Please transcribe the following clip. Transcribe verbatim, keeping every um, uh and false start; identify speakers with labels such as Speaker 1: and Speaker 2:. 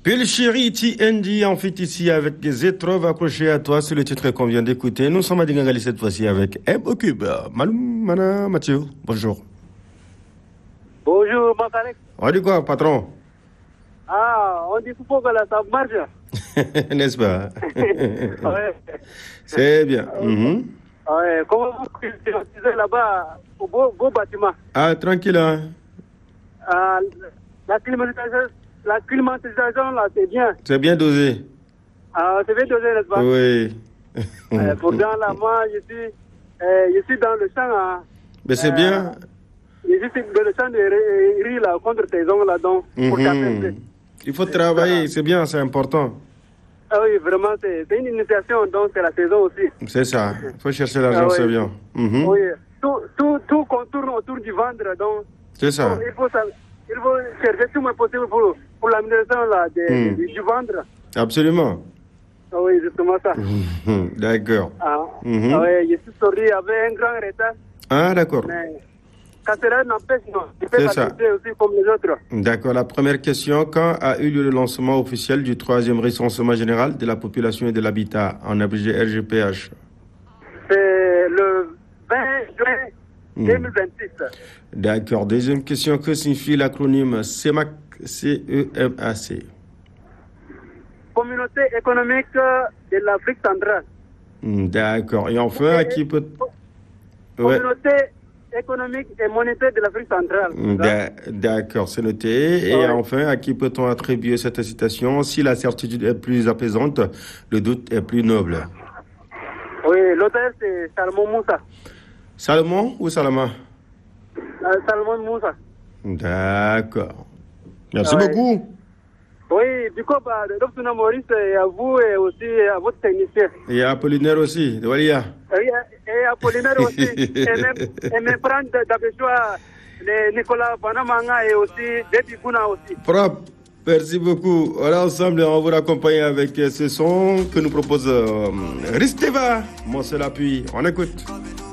Speaker 1: Puis le chéri T N D en fait ici avec des épreuves accrochées à toi sur le titre qu'on vient d'écouter. Nous sommes à Dingangali cette fois-ci avec M. Ocube. Maloum, Mana, Mathieu, bonjour.
Speaker 2: Bonjour, Makarek.
Speaker 1: On dit quoi, patron?
Speaker 2: Ah, on dit faut que là, ça marche.
Speaker 1: N'est-ce pas?
Speaker 2: Ouais.
Speaker 1: C'est bien. Mm-hmm.
Speaker 2: Ouais, comment vous utilisez là-bas au beau, beau bâtiment?
Speaker 1: Ah, tranquille, hein?
Speaker 2: Ah, la climatisation, la climatisation là, c'est bien.
Speaker 1: C'est bien dosé.
Speaker 2: Ah, c'est bien dosé, n'est-ce pas?
Speaker 1: Oui.
Speaker 2: euh, pourtant, là, moi, je suis, euh, je suis dans le champ. Hein,
Speaker 1: Mais c'est
Speaker 2: euh,
Speaker 1: bien.
Speaker 2: Je suis dans le champ de riz là, contre tes ongles là-dedans. Pour
Speaker 1: Mm-hmm. Il faut travailler, c'est bien, c'est important.
Speaker 2: Ah oui, vraiment, c'est, c'est une initiation, donc c'est la saison aussi.
Speaker 1: C'est ça. Il faut chercher l'argent,
Speaker 2: Ah, oui.
Speaker 1: c'est bien. Mm-hmm.
Speaker 2: Oui, tout, tout, tout contourne autour du ventre, donc.
Speaker 1: C'est ça.
Speaker 2: Il faut, il faut chercher tout le possible pour, pour l'amélioration là, de,
Speaker 1: Mm.
Speaker 2: du, du ventre.
Speaker 1: Absolument.
Speaker 2: Ah oui, justement ça.
Speaker 1: Mm-hmm. D'accord.
Speaker 2: Ah,
Speaker 1: Mm-hmm.
Speaker 2: ah oui, je suis sorti avec un grand retard.
Speaker 1: Ah, d'accord.
Speaker 2: Mais quand cela n'empêche, non. Il peut
Speaker 1: C'est ça.
Speaker 2: participer aussi comme les autres.
Speaker 1: D'accord. La première question, quand a eu lieu le lancement officiel du troisième recensement général de la population et de l'habitat, en abrégé R G P H?
Speaker 2: C'est le vingt juin
Speaker 1: Mm.
Speaker 2: deux mille vingt-six.
Speaker 1: D'accord. Deuxième question, que signifie l'acronyme C E M A C? C E M A C.
Speaker 2: Communauté économique de l'Afrique centrale.
Speaker 1: Mm, d'accord. Et enfin, à qui peut... Ouais.
Speaker 2: Communauté économique et monétaire de l'Afrique centrale.
Speaker 1: D'a- D'accord, c'est noté. Et
Speaker 2: Ouais.
Speaker 1: enfin, à qui peut-on attribuer cette citation? Si la certitude est plus apaisante, le doute est plus noble.
Speaker 2: Oui, l'auteur c'est Salomon Moussa.
Speaker 1: Salomon ou Salama?
Speaker 2: Euh, Salomon Moussa.
Speaker 1: D'accord. Merci
Speaker 2: Ouais.
Speaker 1: beaucoup.
Speaker 2: Oui, du coup, bah, docteur Maurice, et à vous et aussi à votre technicien.
Speaker 1: Et à Apollinaire aussi, de Walia.
Speaker 2: Et, et à Apollinaire aussi. et même, et mes frères d'Abéchois, les Nicolas Panamanga et aussi Debbie Bouna aussi.
Speaker 1: Propre. Merci beaucoup. Voilà, ensemble, on va vous accompagner avec ce son que nous propose euh, Risteva. Moi, c'est l'appui. On écoute.